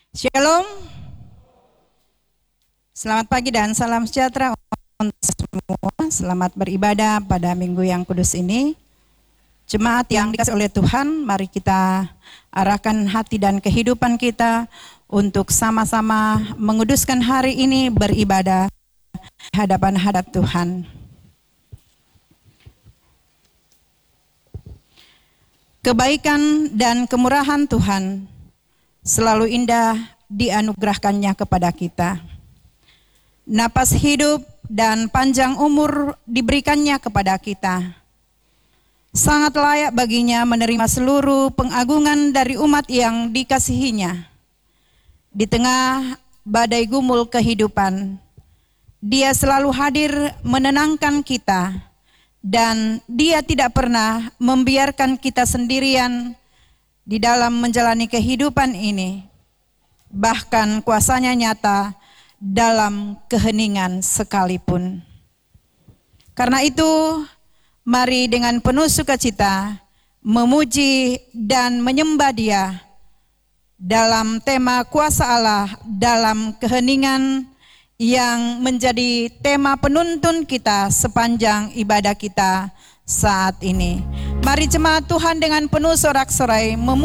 Shalom, selamat pagi dan salam sejahtera untuk semua. Selamat beribadah pada minggu yang kudus ini. Jemaat yang dikasihi oleh Tuhan, mari kita arahkan hati dan kehidupan kita untuk sama-sama menguduskan hari ini beribadah di hadapan hadap Tuhan. Kebaikan dan kemurahan Tuhan selalu indah dianugerahkannya kepada kita. Napas hidup dan panjang umur diberikannya kepada kita. Sangat layak baginya menerima seluruh pengagungan dari umat yang dikasihinya. Di tengah badai gumul kehidupan, Dia selalu hadir menenangkan kita, dan Dia tidak pernah membiarkan kita sendirian di dalam menjalani kehidupan ini. Bahkan kuasanya nyata dalam keheningan sekalipun. Karena itu, mari dengan penuh sukacita memuji dan menyembah Dia dalam tema kuasa Allah dalam keheningan yang menjadi tema penuntun kita sepanjang ibadah kita saat ini. Mari jemaat Tuhan dengan penuh sorak-sorai memuji